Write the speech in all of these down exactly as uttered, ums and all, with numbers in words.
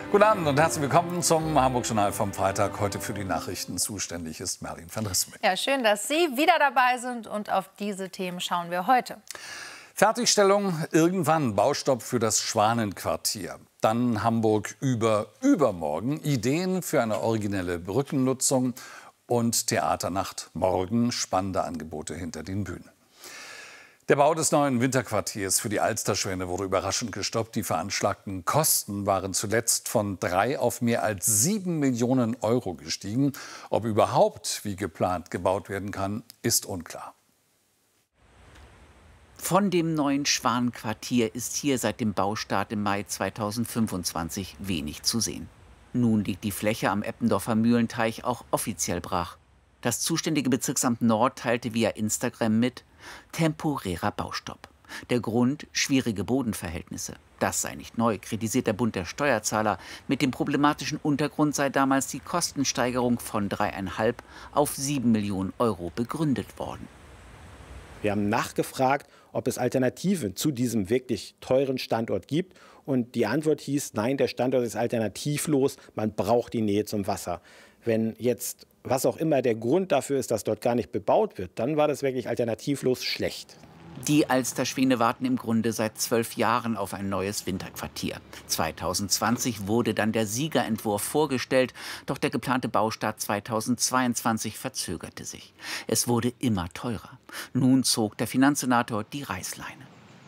Guten Abend und herzlich willkommen zum Hamburg-Journal vom Freitag. Heute für die Nachrichten zuständig ist Merlin van Rissenbeek. Ja, schön, dass Sie wieder dabei sind und auf diese Themen schauen wir heute. Fertigstellung irgendwann, Baustopp für das Schwanenquartier. Dann Hamburg über übermorgen, Ideen für eine originelle Brückennutzung und Theaternacht morgen, spannende Angebote hinter den Bühnen. Der Bau des neuen Winterquartiers für die Alsterschwäne wurde überraschend gestoppt. Die veranschlagten Kosten waren zuletzt von drei auf mehr als sieben Millionen Euro gestiegen. Ob überhaupt wie geplant gebaut werden kann, ist unklar. Von dem neuen Schwanenquartier ist hier seit dem Baustart im Mai zweitausendfünfundzwanzig wenig zu sehen. Nun liegt die Fläche am Eppendorfer Mühlenteich auch offiziell brach. Das zuständige Bezirksamt Nord teilte via Instagram mit: temporärer Baustopp. Der Grund: schwierige Bodenverhältnisse. Das sei nicht neu, kritisiert der Bund der Steuerzahler. Mit dem problematischen Untergrund sei damals die Kostensteigerung von dreieinhalb auf sieben Millionen Euro begründet worden. Wir haben nachgefragt, ob es Alternativen zu diesem wirklich teuren Standort gibt. Und die Antwort hieß: Nein, der Standort ist alternativlos, man braucht die Nähe zum Wasser. Wenn jetzt, was auch immer der Grund dafür ist, dass dort gar nicht bebaut wird, dann war das wirklich alternativlos schlecht. Die Alsterschwäne warten im Grunde seit zwölf Jahren auf ein neues Winterquartier. zweitausendzwanzig wurde dann der Siegerentwurf vorgestellt, doch der geplante Baustart zweitausendzweiundzwanzig verzögerte sich. Es wurde immer teurer. Nun zog der Finanzsenator die Reißleine.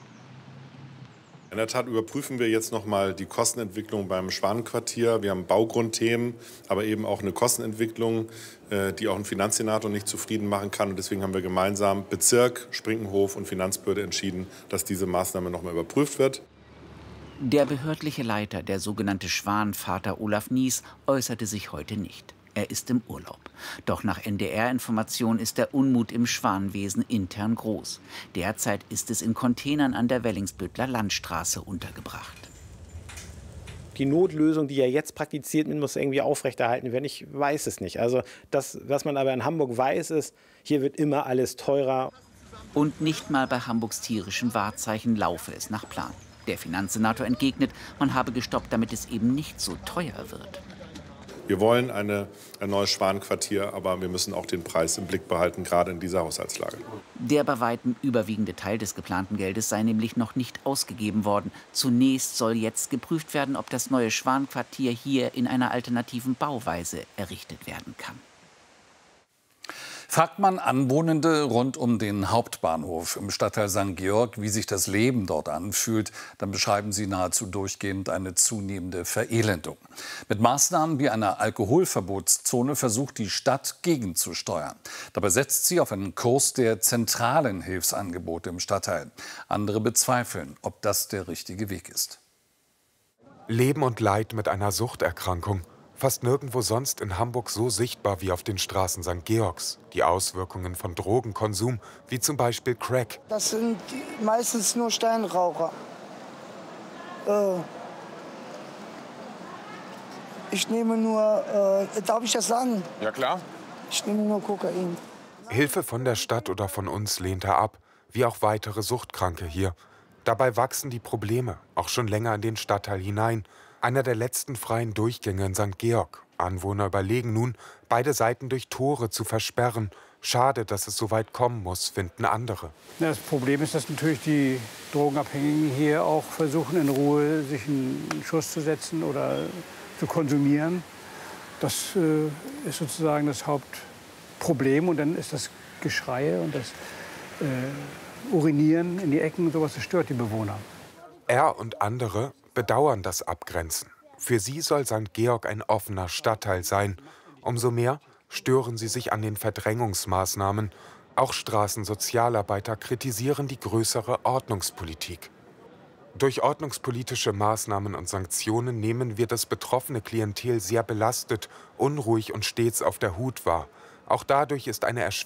In der Tat überprüfen wir jetzt noch mal die Kostenentwicklung beim Schwanenquartier. Wir haben Baugrundthemen, aber eben auch eine Kostenentwicklung, die auch ein Finanzsenator nicht zufrieden machen kann. Und deswegen haben wir gemeinsam Bezirk, Sprinkenhof und Finanzbehörde entschieden, dass diese Maßnahme noch mal überprüft wird. Der behördliche Leiter, der sogenannte Schwanenvater Olaf Nies, äußerte sich heute nicht. Er ist im Urlaub. Doch nach N D R-Information ist der Unmut im Schwanenwesen intern groß. Derzeit ist es in Containern an der Wellingsbüttler Landstraße untergebracht. Die Notlösung, die ja jetzt praktiziert wird, muss irgendwie aufrechterhalten werden. Ich weiß es nicht. Also das, was man aber in Hamburg weiß, ist, hier wird immer alles teurer. Und nicht mal bei Hamburgs tierischem Wahrzeichen laufe es nach Plan. Der Finanzsenator entgegnet, man habe gestoppt, damit es eben nicht so teuer wird. Wir wollen eine, ein neues Schwanenquartier, aber wir müssen auch den Preis im Blick behalten, gerade in dieser Haushaltslage. Der bei weitem überwiegende Teil des geplanten Geldes sei nämlich noch nicht ausgegeben worden. Zunächst soll jetzt geprüft werden, ob das neue Schwanenquartier hier in einer alternativen Bauweise errichtet werden kann. Fragt man Anwohnende rund um den Hauptbahnhof im Stadtteil Sankt Georg, wie sich das Leben dort anfühlt, dann beschreiben sie nahezu durchgehend eine zunehmende Verelendung. Mit Maßnahmen wie einer Alkoholverbotszone versucht die Stadt gegenzusteuern. Dabei setzt sie auf einen Kurs der zentralen Hilfsangebote im Stadtteil. Andere bezweifeln, ob das der richtige Weg ist. Leben und Leid mit einer Suchterkrankung. Fast nirgendwo sonst in Hamburg so sichtbar wie auf den Straßen Sankt Georgs. Die Auswirkungen von Drogenkonsum, wie zum Beispiel Crack. Das sind meistens nur Steinraucher. Äh, ich nehme nur, äh, darf ich das sagen? Ja, klar. Ich nehme nur Kokain. Hilfe von der Stadt oder von uns lehnt er ab, wie auch weitere Suchtkranke hier. Dabei wachsen die Probleme, auch schon länger in den Stadtteil hinein. Einer der letzten freien Durchgänge in Sankt Georg. Anwohner überlegen nun, beide Seiten durch Tore zu versperren. Schade, dass es so weit kommen muss, finden andere. Das Problem ist, dass natürlich die Drogenabhängigen hier auch versuchen, in Ruhe sich einen Schuss zu setzen oder zu konsumieren. Das äh, ist sozusagen das Hauptproblem. Und dann ist das Geschrei und das äh, Urinieren in die Ecken und sowas, das stört die Bewohner. Er und andere bedauern das Abgrenzen. Für sie soll Sankt Georg ein offener Stadtteil sein. Umso mehr stören sie sich an den Verdrängungsmaßnahmen. Auch Straßensozialarbeiter kritisieren die größere Ordnungspolitik. Durch ordnungspolitische Maßnahmen und Sanktionen nehmen wir das betroffene Klientel sehr belastet, unruhig und stets auf der Hut wahr. Auch dadurch ist eine